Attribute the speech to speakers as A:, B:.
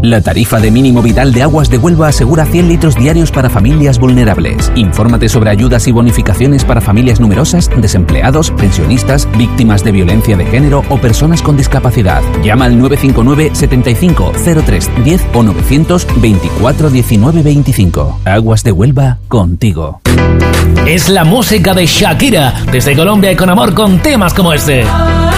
A: La tarifa de mínimo vital de Aguas de Huelva asegura 100 litros diarios para familias vulnerables. Infórmate sobre ayudas y bonificaciones para familias numerosas, desempleados, pensionistas, víctimas de violencia de género o personas con discapacidad. Llama al 959 75 03 10 o 924 19 25. Aguas de Huelva, contigo.
B: Es la música de Shakira, desde Colombia y con amor, con temas como este.